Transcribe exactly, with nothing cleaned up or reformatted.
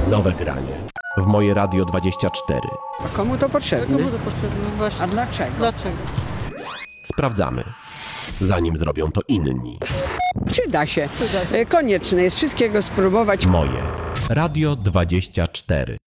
Nowe granie. W moje Radio dwadzieścia cztery. A komu to potrzebne? Komu to potrzebne? Właśnie. A dlaczego? Dlaczego? Sprawdzamy, zanim zrobią to inni. Przyda się. Przyda się. E, Konieczne jest wszystkiego spróbować. Moje Radio dwadzieścia cztery.